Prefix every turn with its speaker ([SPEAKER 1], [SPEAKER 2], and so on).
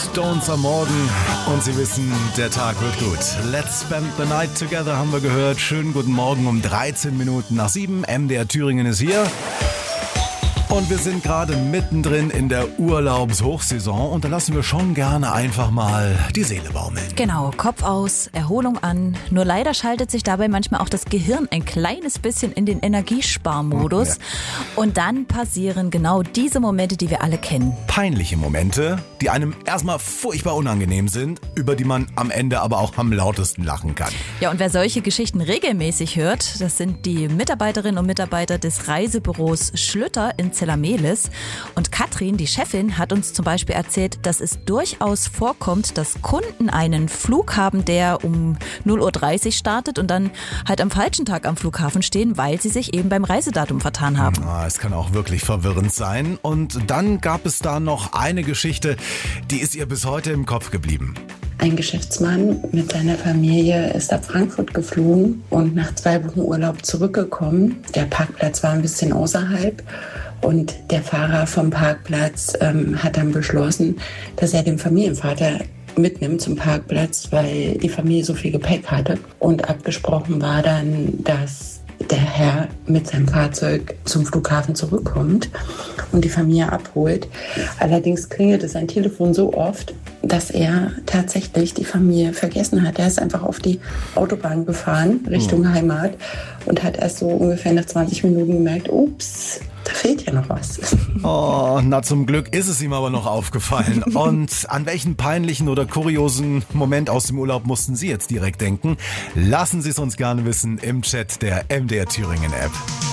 [SPEAKER 1] Stones am Morgen und Sie wissen, der Tag wird gut. Let's spend the night together haben wir gehört. Schönen guten Morgen um 13 Minuten nach 7. MDR Thüringen ist hier. Und wir sind gerade mittendrin in der Urlaubshochsaison und da lassen wir schon gerne einfach mal die Seele baumeln.
[SPEAKER 2] Genau, Kopf aus, Erholung an. Nur leider schaltet sich dabei manchmal auch das Gehirn ein kleines bisschen in den Energiesparmodus. Ja. Und dann passieren genau diese Momente, die wir alle kennen.
[SPEAKER 1] Peinliche Momente, die einem erstmal furchtbar unangenehm sind, über die man am Ende aber auch am lautesten lachen kann.
[SPEAKER 2] Ja, und wer solche Geschichten regelmäßig hört, das sind die Mitarbeiterinnen und Mitarbeiter des Reisebüros Schlüter in Zellamelis. Und Katrin, die Chefin, hat uns zum Beispiel erzählt, dass es durchaus vorkommt, dass Kunden einen Flug haben, der um 0:30 Uhr startet und dann halt am falschen Tag am Flughafen stehen, weil sie sich eben beim Reisedatum vertan haben.
[SPEAKER 1] Es kann auch wirklich verwirrend sein. Und dann gab es da noch eine Geschichte, die ist ihr bis heute im Kopf geblieben.
[SPEAKER 3] Ein Geschäftsmann mit seiner Familie ist nach Frankfurt geflogen und nach 2 Wochen Urlaub zurückgekommen. Der Parkplatz war ein bisschen außerhalb und der Fahrer vom Parkplatz hat dann beschlossen, dass er den Familienvater mitnimmt zum Parkplatz, weil die Familie so viel Gepäck hatte. Und abgesprochen war dann, dass der Herr mit seinem Fahrzeug zum Flughafen zurückkommt und die Familie abholt. Allerdings klingelte sein Telefon so oft, dass er tatsächlich die Familie vergessen hat. Er ist einfach auf die Autobahn gefahren, Richtung Heimat, und hat erst so ungefähr nach 20 Minuten gemerkt, ups, da fehlt ja noch was.
[SPEAKER 1] Oh, na zum Glück ist es ihm aber noch aufgefallen. Und an welchen peinlichen oder kuriosen Moment aus dem Urlaub mussten Sie jetzt direkt denken? Lassen Sie es uns gerne wissen im Chat der MDR Thüringen App.